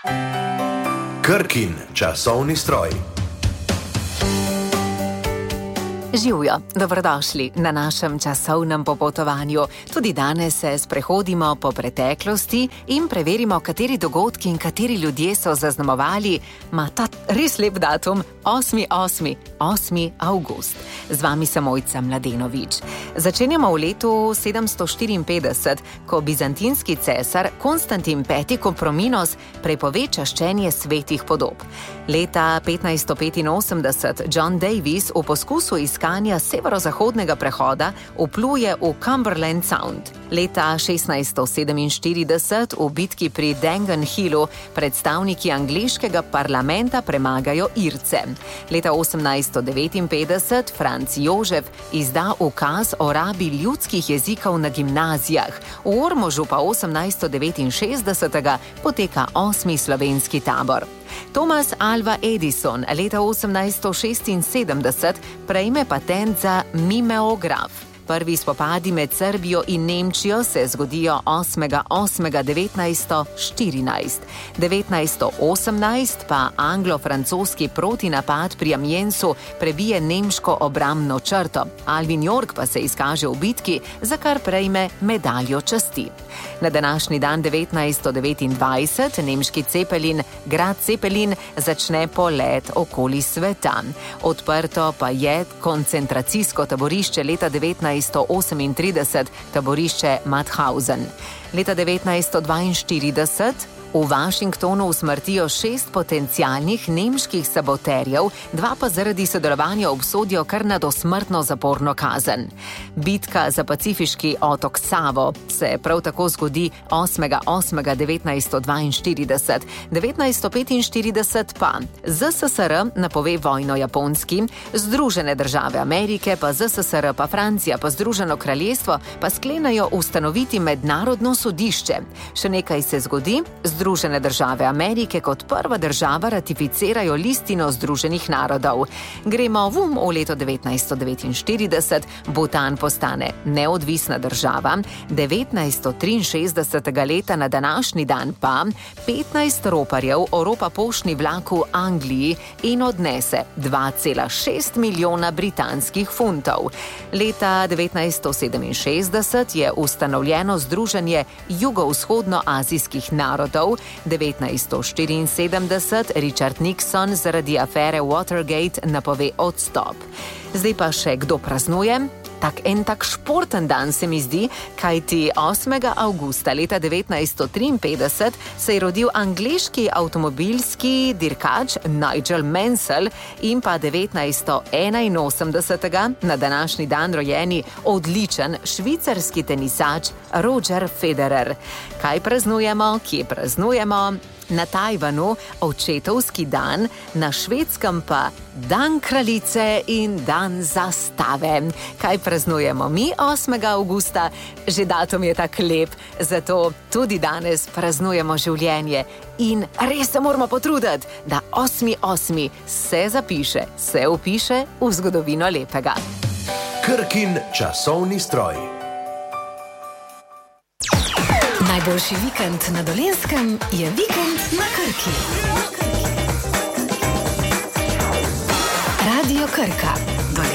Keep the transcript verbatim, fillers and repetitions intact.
Krkin časovni stroj. Živjo, dobrodošli na našem časovnem popotovanju. Tudi danes se sprehodimo po preteklosti in preverimo, kateri dogodki in kateri ljudje so zaznamovali ma ta res lep datum, osmi osmi, osmi avgust. Z vami sem Mojca Mladenovič. Začenjamo v letu sedemsto štiriinpetdeset, ko bizantinski cesar Konstantin peti Komprominos prepove čaščenje svetih podob. Leta petnajststo petinosemdeset John Davis v poskusu iskanja severozahodnega prehoda vpluje v Cumberland Sound. Leta šestnajststo sedeminštirideset v bitki pri Dangan Hillu predstavniki angleškega parlamenta premagajo Irce. Leta osemnajststo devetinpetdeset Franc Jožef izda ukaz o rabi ljudskih jezikov na gimnazijah. V Ormožu pa osemnajststo devetinšestdesetega poteka osmi slovenski tabor. Thomas Alva Edison leta osemnajststo šestinsedemdeset prejme patent za mimeograf. Prvi spopadi med Srbijo in Nemčijo se zgodijo osmega osmega devetnajststo štirinajst. devetnajststo osemnajst pa anglo-francoski protinapad pri Amiensu prebije nemško obrambno črto. Alvin York pa se izkaže v bitki, za kar prejme medaljo časti. Na današnji dan devetnajststo devetindvajset nemški Cepelin, grad Cepelin, začne polet okoli sveta. Odprto pa je koncentracijsko taborišče leta devetnajststo osemintrideset, taborišče Mauthausen. Leta devetnajststo dvainštirideset v Washingtonu usmrtijo šest potencialnih nemških saboterjev, dva pa zaradi sodelovanja obsodijo kar na dosmrtno zaporno kazen. Bitka za pacifiški otok Savo se prav tako zgodi osmega osmega devetnajststo dvainštirideset. devetnajststo petinštirideset pa Z S S R napove vojno Japonski, Združene države Amerike pa Z S S R pa Francija pa Združeno kraljestvo pa sklenajo ustanoviti mednarodno sodišče. Še nekaj se zgodi, Združene države Amerike kot prva država ratificirajo listino Združenih narodov. Gremo vum v leto devetnajststo devetinštirideset, Butan postane neodvisna država, devetnajststo triinšestdesetega leta na današnji dan pa petnajst roparjev oropa poštni vlak v Angliji in odnese dva cela šest milijona britanskih funtov. Leta devetnajststo sedeminšestdeset je ustanovljeno Združenje jugovzhodnoazijskih narodov, devetnajststo štiriinsedemdeset Richard Nixon zaradi afere Watergate napove odstop. Zdaj pa še kdo praznuje? Tak en tak športen dan se mi zdi, kajti osmega avgusta leta devetnajststo triinpetdeset se je rodil angleški avtomobilski dirkač Nigel Mansell in pa devetnajststo enainosemdesetega na današnji dan rojeni odličen švicarski tenisač Roger Federer. Kaj praznujemo, kje praznujemo? Na Tajvanu očetovski dan, na Švedskem pa dan kraljice in dan zastave. Kaj praznujemo mi osmega avgusta? Že datum je tak lep, zato tudi danes praznujemo življenje in res se moramo potruditi, da osmi osmi se zapiše, se vpiše v zgodovino lepega. Krkin časovni stroj. Najboljši vikend na Dolenjskem je vikend na Krki. Radio Krka.